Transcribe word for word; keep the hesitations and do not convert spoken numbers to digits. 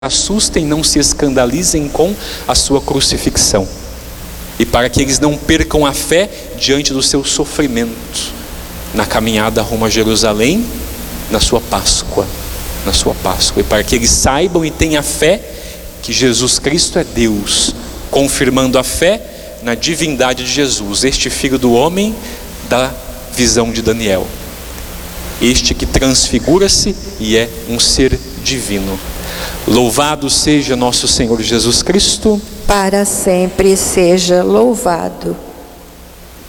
assustem, não se escandalizem com a sua crucifixão, e para que eles não percam a fé diante do seu sofrimento, na caminhada rumo a Jerusalém, na sua Páscoa, na sua Páscoa, e para que eles saibam e tenham fé que Jesus Cristo é Deus, confirmando a fé na divindade de Jesus, este Filho do homem da visão de Daniel, este que transfigura-se e é um ser divino. Louvado seja nosso Senhor Jesus Cristo. Para sempre seja louvado.